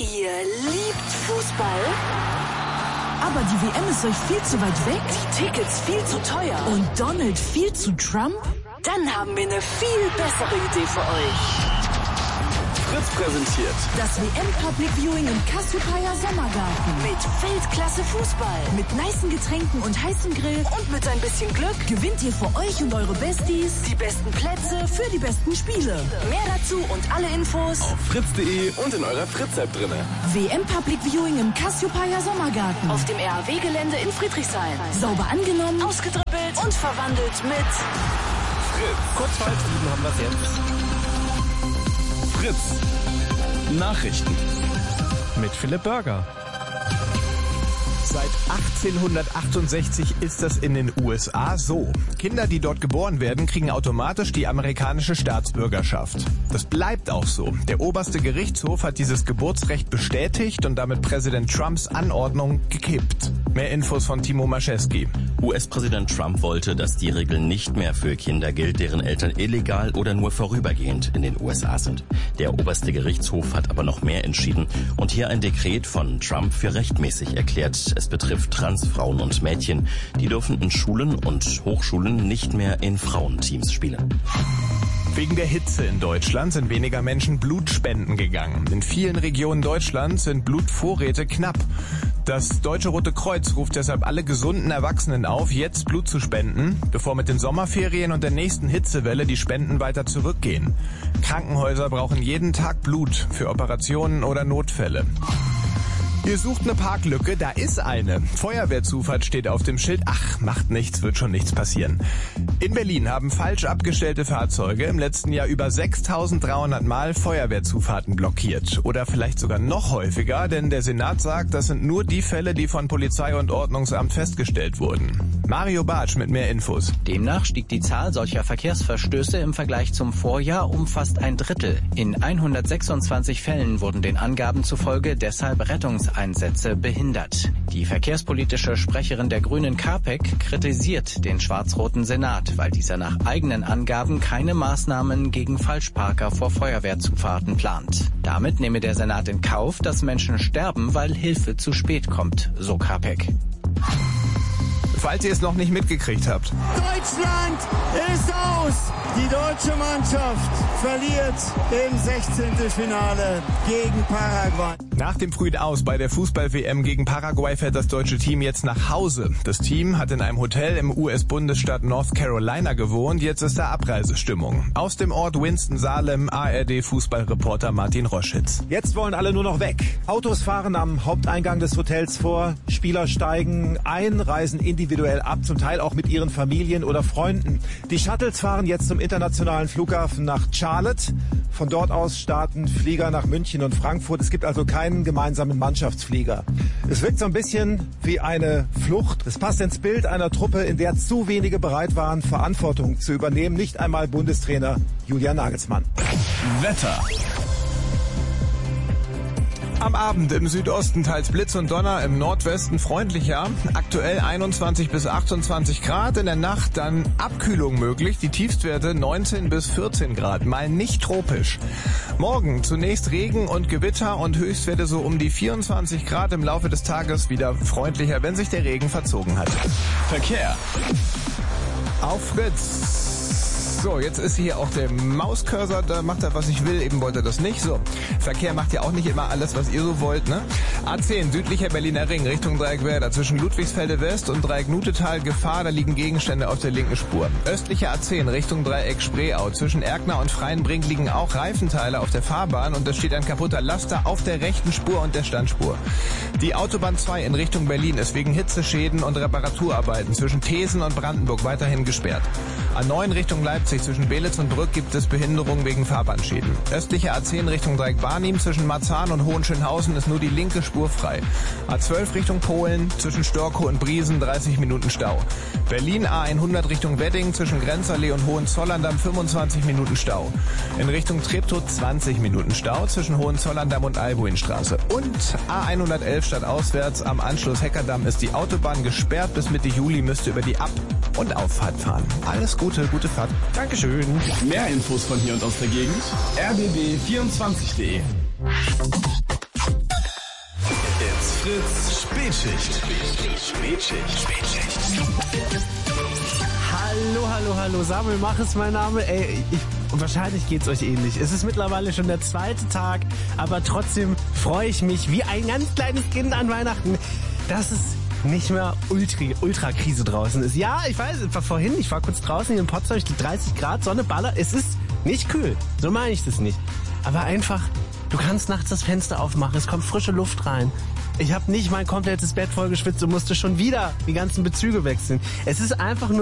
Ihr liebt Fußball? Aber die WM ist euch viel zu weit weg? Die Tickets viel zu teuer? Und Donald viel zu Trump? Dann haben wir eine viel bessere Idee für euch. Fritz präsentiert das WM Public Viewing im Cassiopeia Sommergarten. Mit Weltklasse Fußball. Mit nicen Getränken und heißem Grill. Und mit ein bisschen Glück gewinnt ihr für euch und eure Besties die besten Plätze für die besten Spiele. Mehr dazu und alle Infos auf fritz.de und in eurer Fritz-App drinne. WM Public Viewing im Cassiopeia Sommergarten. Auf dem RAW-Gelände in Friedrichshain. Sauber angenommen, ausgedribbelt und verwandelt mit Fritz. Kurz vor 7 haben wir es jetzt. Fritz. Nachrichten. Mit Philipp Burger. Seit 1868 ist das in den USA so. Kinder, die dort geboren werden, kriegen automatisch die amerikanische Staatsbürgerschaft. Das bleibt auch so. Der oberste Gerichtshof hat dieses Geburtsrecht bestätigt und damit Präsident Trumps Anordnung gekippt. Mehr Infos von Timo Maschewski. US-Präsident Trump wollte, dass die Regel nicht mehr für Kinder gilt, deren Eltern illegal oder nur vorübergehend in den USA sind. Der oberste Gerichtshof hat aber noch mehr entschieden und hier ein Dekret von Trump für rechtmäßig erklärt. Es betrifft Transfrauen und Mädchen. Die dürfen in Schulen und Hochschulen nicht mehr in Frauenteams spielen. Wegen der Hitze in Deutschland sind weniger Menschen Blutspenden gegangen. In vielen Regionen Deutschlands sind Blutvorräte knapp. Das Deutsche Rote Kreuz ruft deshalb alle gesunden Erwachsenen auf, jetzt Blut zu spenden, bevor mit den Sommerferien und der nächsten Hitzewelle die Spenden weiter zurückgehen. Krankenhäuser brauchen jeden Tag Blut für Operationen oder Notfälle. Ihr sucht eine Parklücke, da ist eine. Feuerwehrzufahrt steht auf dem Schild. Ach, macht nichts, wird schon nichts passieren. In Berlin haben falsch abgestellte Fahrzeuge im letzten Jahr über 6.300 Mal Feuerwehrzufahrten blockiert. Oder vielleicht sogar noch häufiger, denn der Senat sagt, das sind nur die Fälle, die von Polizei und Ordnungsamt festgestellt wurden. Mario Bartsch mit mehr Infos. Demnach stieg die Zahl solcher Verkehrsverstöße im Vergleich zum Vorjahr um fast ein Drittel. In 126 Fällen wurden den Angaben zufolge deshalb Rettungseinsätze behindert. Die verkehrspolitische Sprecherin der Grünen Kapek kritisiert den schwarz-roten Senat, weil dieser nach eigenen Angaben keine Maßnahmen gegen Falschparker vor Feuerwehrzufahrten plant. Damit nehme der Senat in Kauf, dass Menschen sterben, weil Hilfe zu spät kommt, so Kapek. Falls ihr es noch nicht mitgekriegt habt. Deutschland ist aus! Die deutsche Mannschaft verliert im 16. Finale gegen Paraguay. Nach dem frühen Aus bei der Fußball-WM gegen Paraguay fährt das deutsche Team jetzt nach Hause. Das Team hat in einem Hotel im US-Bundesstaat North Carolina gewohnt. Jetzt ist da Abreisestimmung. Aus dem Ort Winston-Salem, ARD-Fußballreporter Martin Roschitz. Jetzt wollen alle nur noch weg. Autos fahren am Haupteingang des Hotels vor. Spieler steigen ein, reisen individuell ab, zum Teil auch mit ihren Familien oder Freunden. Die Shuttles fahren jetzt zum internationalen Flughafen nach Charlotte. Von dort aus starten Flieger nach München und Frankfurt. Es gibt also keinen gemeinsamen Mannschaftsflieger. Es wirkt so ein bisschen wie eine Flucht. Es passt ins Bild einer Truppe, in der zu wenige bereit waren, Verantwortung zu übernehmen. Nicht einmal Bundestrainer Julian Nagelsmann. Wetter. Am Abend im Südosten teils Blitz und Donner, im Nordwesten freundlicher. Aktuell 21 bis 28 Grad. In der Nacht dann Abkühlung möglich. Die Tiefstwerte 19 bis 14 Grad. Mal nicht tropisch. Morgen zunächst Regen und Gewitter und Höchstwerte so um die 24 Grad. Im Laufe des Tages wieder freundlicher, wenn sich der Regen verzogen hat. Verkehr. Auf Fritz. So, jetzt ist hier auch der Mauscursor, da macht er, was ich will, eben wollte er das nicht. So, Verkehr macht ja auch nicht immer alles, was ihr so wollt, ne? A10, südlicher Berliner Ring, Richtung Dreieckwerder, zwischen Ludwigsfelde West und Dreieck Nutetal, Gefahr, da liegen Gegenstände auf der linken Spur. Östlicher A10, Richtung Dreieck Spreeau, zwischen Erkner und Freienbrink liegen auch Reifenteile auf der Fahrbahn und es steht ein kaputter Laster auf der rechten Spur und der Standspur. Die Autobahn 2 in Richtung Berlin ist wegen Hitzeschäden und Reparaturarbeiten zwischen Thesen und Brandenburg weiterhin gesperrt. A9 Richtung Leipzig, zwischen Belitz und Brück gibt es Behinderungen wegen Fahrbahnschäden. Östliche A10 Richtung Dreieck-Barnim, zwischen Marzahn und Hohenschönhausen ist nur die linke Spur frei. A12 Richtung Polen, zwischen Storkow und Briesen 30 Minuten Stau. Berlin A100 Richtung Wedding, zwischen Grenzallee und Hohenzollern-Damm 25 Minuten Stau. In Richtung Treptow 20 Minuten Stau, zwischen Hohenzollern-Damm und Albuinstraße. Und A111 stadtauswärts am Anschluss Heckerdamm ist die Autobahn gesperrt. Bis Mitte Juli müsst ihr über die Ab- und Auffahrt fahren. Alles Gute, gute Fahrt. Dankeschön. Mehr Infos von hier und aus der Gegend. rbb24.de Fritz Spätschicht. Hallo, Samuel Mach ist mein Name. Wahrscheinlich geht's euch ähnlich. Es ist mittlerweile schon der zweite Tag, aber trotzdem freue ich mich wie ein ganz kleines Kind an Weihnachten, dass es nicht mehr Ultra-Krise draußen ist. Ja, ich weiß, ich war kurz draußen hier in Potsdam, 30 Grad, Sonne, Baller. Es ist nicht kühl, so meine ich das nicht. Aber einfach, du kannst nachts das Fenster aufmachen, es kommt frische Luft rein. Ich habe nicht mein komplettes Bett voll geschwitzt und musste schon wieder die ganzen Bezüge wechseln. Es ist einfach nur